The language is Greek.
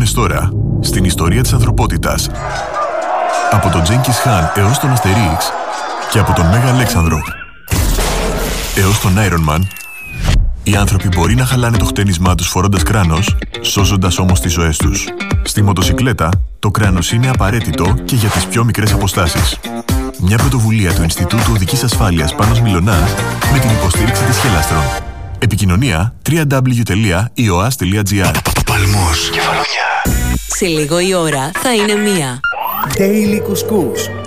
χιλιάδες τώρα, στην ιστορία της ανθρωπότητας. Από τον Τζένκις Χαν έως τον Αστερίξ και από τον Μέγα Αλέξανδρο έως τον Iron Man, οι άνθρωποι μπορεί να χαλάνε το χτένισμά τους φορώντας κράνος, σώζοντας όμως τις ζωές τους. Στη μοτοσικλέτα, το κράνος είναι απαραίτητο και για τις πιο μικρές αποστάσεις. Μια πρωτοβουλία του Ινστιτούτου Οδικής Ασφάλειας Πάνος Μιλωνάς με την υποστήριξη της Χελάστρον. Επικοινωνία www.ioas.gr. Παλμός, Κεφαλονιά. Σε λίγο η ώρα θα είναι 1. Daily Couscous.